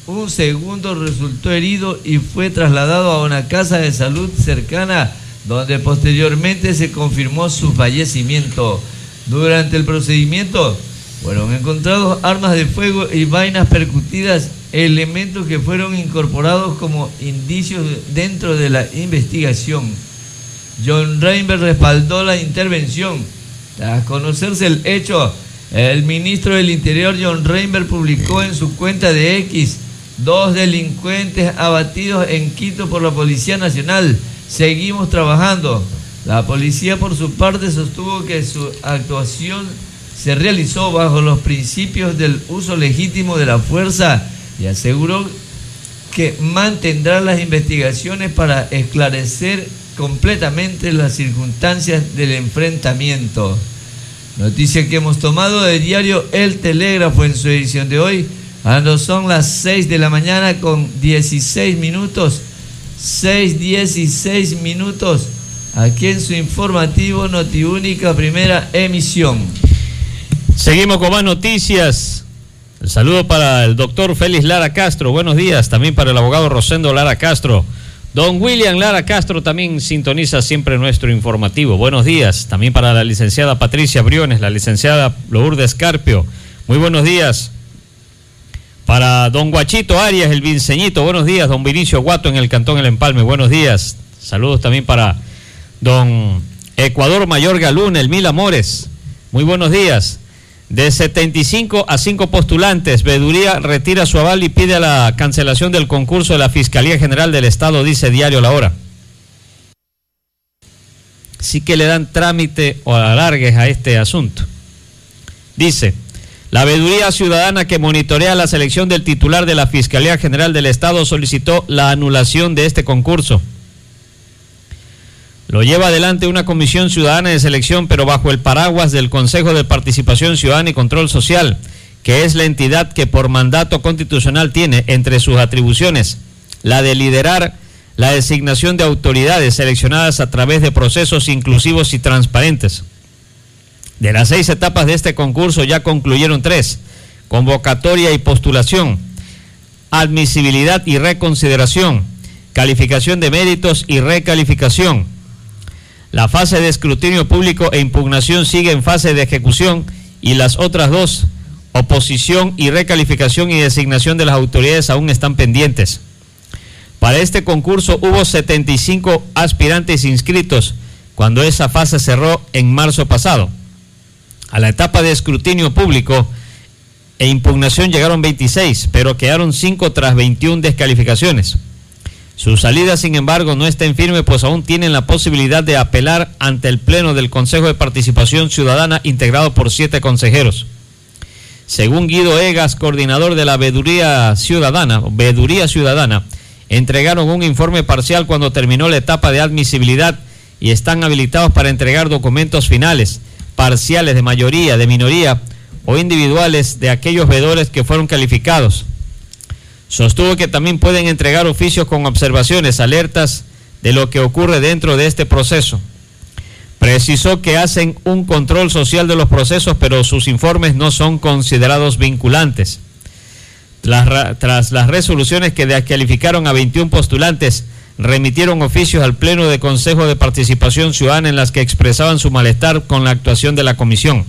un segundo resultó herido y fue trasladado a una casa de salud cercana, donde posteriormente se confirmó su fallecimiento. Durante el procedimiento fueron encontrados armas de fuego y vainas percutidas, elementos que fueron incorporados como indicios dentro de la investigación. John Reinberg respaldó la intervención. Tras conocerse el hecho, el ministro del Interior, John Reinberg, publicó en su cuenta de X: 2 delincuentes abatidos en Quito por la Policía Nacional. Seguimos trabajando. La policía, por su parte, sostuvo que su actuación se realizó bajo los principios del uso legítimo de la fuerza y aseguró que mantendrá las investigaciones para esclarecer completamente las circunstancias del enfrentamiento. Noticia que hemos tomado del diario El Telégrafo en su edición de hoy, cuando son las 6 de la mañana con 16 minutos, 6:16 minutos, aquí en su informativo Notiúnica, primera emisión. Seguimos con más noticias. El saludo para el doctor Félix Lara Castro, buenos días. También para el abogado Rosendo Lara Castro. Don William Lara Castro también sintoniza siempre nuestro informativo. Buenos días. También para la licenciada Patricia Briones, la licenciada Lourdes Carpio. Muy buenos días. Para don Guachito Arias, el Vinceñito. Buenos días. Don Vinicio Guato en el Cantón El Empalme. Buenos días. Saludos también para don Ecuador Mayor Galuna, el Mil Amores. Muy buenos días. De 75 a 5 postulantes, Veeduría retira su aval y pide a la cancelación del concurso de la Fiscalía General del Estado, dice Diario La Hora. Sí que le dan trámite o alargues a este asunto. Dice: la Veeduría Ciudadana, que monitorea la selección del titular de la Fiscalía General del Estado, solicitó la anulación de este concurso. Lo lleva adelante una comisión ciudadana de selección, pero bajo el paraguas del Consejo de Participación Ciudadana y Control Social, que es la entidad que por mandato constitucional tiene entre sus atribuciones la de liderar la designación de autoridades seleccionadas a través de procesos inclusivos y transparentes. De las 6 etapas de este concurso ya concluyeron 3: convocatoria y postulación, admisibilidad y reconsideración, calificación de méritos y recalificación. La fase de escrutinio público e impugnación sigue en fase de ejecución y las otras 2, oposición y recalificación y designación de las autoridades, aún están pendientes. Para este concurso hubo 75 aspirantes inscritos cuando esa fase cerró en marzo pasado. A la etapa de escrutinio público e impugnación llegaron 26, pero quedaron 5 tras 21 descalificaciones. Su salida, sin embargo, no está en firme, pues aún tienen la posibilidad de apelar ante el Pleno del Consejo de Participación Ciudadana, integrado por 7 consejeros. Según Guido Egas, coordinador de la Veeduría Ciudadana, entregaron un informe parcial cuando terminó la etapa de admisibilidad y están habilitados para entregar documentos finales, parciales, de mayoría, de minoría o individuales de aquellos veedores que fueron calificados. Sostuvo que también pueden entregar oficios con observaciones, alertas de lo que ocurre dentro de este proceso. Precisó que hacen un control social de los procesos, pero sus informes no son considerados vinculantes. Tras las resoluciones que descalificaron a 21 postulantes, remitieron oficios al Pleno de Consejo de Participación Ciudadana en las que expresaban su malestar con la actuación de la comisión.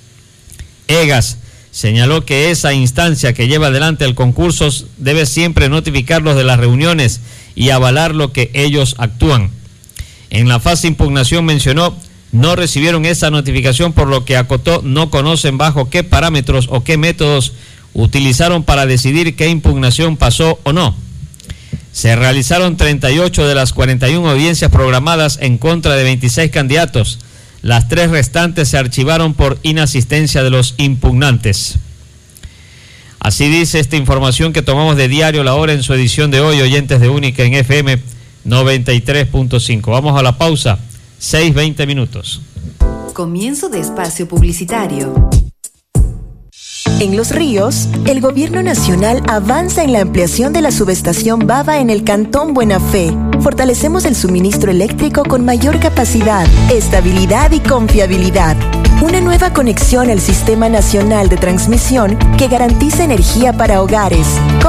Egas señaló que esa instancia que lleva adelante el concurso debe siempre notificarlos de las reuniones y avalar lo que ellos actúan. En la fase de impugnación, mencionó, no recibieron esa notificación, por lo que acotó no conocen bajo qué parámetros o qué métodos utilizaron para decidir qué impugnación pasó o no. Se realizaron 38 de las 41 audiencias programadas en contra de 26 candidatos. Las 3 restantes se archivaron por inasistencia de los impugnantes. Así dice esta información que tomamos de Diario La Hora en su edición de hoy, oyentes de Única en FM 93.5. Vamos a la pausa, 6:20 minutos. Comienzo de espacio publicitario. En Los Ríos, el Gobierno Nacional avanza en la ampliación de la subestación Bava en el Cantón Buena Fe. Fortalecemos el suministro eléctrico con mayor capacidad, estabilidad y confiabilidad. Una nueva conexión al Sistema Nacional de Transmisión que garantiza energía para hogares,